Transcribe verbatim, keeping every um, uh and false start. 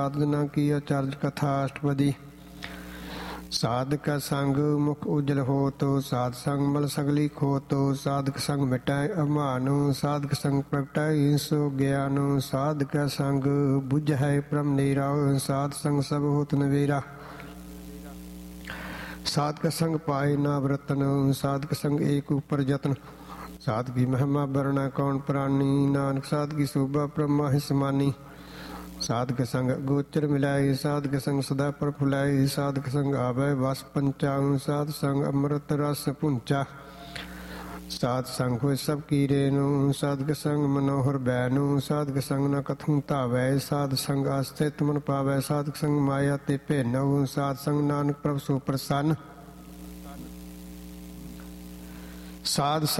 ਸਾਧਨਾ ਕੀ ਆਚਾਰਜ ਕਥਾ ਅਸ਼ਟਪਦੀ। ਸਾਧਕ ਸੰਗ ਮੁਖ ਉਜਲ ਹੋਤੋ, ਸਾਧ ਸੰਗ ਮਲ ਸਗਲੀ ਖੋਤੋ। ਸਾਧਕ ਸੰਗ ਮਿਟੈ ਅਭਿਮਾਨੁ, ਸਾਧਕ ਸੰਗ ਪ੍ਰਗਟੈ ਸੋ ਗਿਆਨੁ। ਸਾਧਕ ਸੰਗ ਬੁਝੈ ਪਰਮ ਨੀਰਾ, ਸਾਧ ਸੰਗ ਸਭ ਹੋਤ ਨਵੇਰਾ। ਸਾਧਕ ਸੰਗ ਪਾਏ ਨਾਵ ਰਤਨ, ਸਾਧਕ ਸੰਗ ਏਕ ਉਪਰ ਯਤਨ। ਸਾਧ ਕੀ ਮਹਿਮਾ ਬਰਣਾ ਕੌਣ ਪ੍ਰਾਨੀ, ਨਾਨਕ ਸਾਧ ਕੀ ਸੋਭਾ ਬ੍ਰਹਮਾ ਹਿ ਸਮਾਨੀ। ਸਾਧਕ ਸੰਗ ਗੋਚਰ ਮਿਲਾਏ, ਸਾਧਕ ਸੰਗ ਸਦਾ ਪ੍ਰਫੁਲਾਏ। ਸਾਧਕ ਸੰਗ ਆਵੈ ਵਸ ਪੰਚਾਉ, ਸਾਧ ਸੰਗ ਅੰਮ੍ਰਿਤ ਰਸ ਪੁੰਚਾ। ਸਾਧ ਸੰਗ ਹੋਇ ਸਭ ਕੀਰੇ ਨੂੰ, ਸਾਧਕ ਸੰਗ ਮਨੋਹਰ ਬੈਨੂ। ਸਾਧਕ ਸੰਗ ਨ ਕਥੂ ਧਾਵੈ, ਸਾਧ ਸੰਗ ਅਸਥਿਤ ਮਨ ਪਾਵੈ। ਸਾਧਕ ਸੰਗ ਮਾਇਆ ਤੇ ਭੇਨਉ, ਸਾਧ ਸੰਗ ਨਾਨਕ ਪ੍ਰਭ ਸੋ ਪ੍ਰਸੰਨ। ਸਾਧ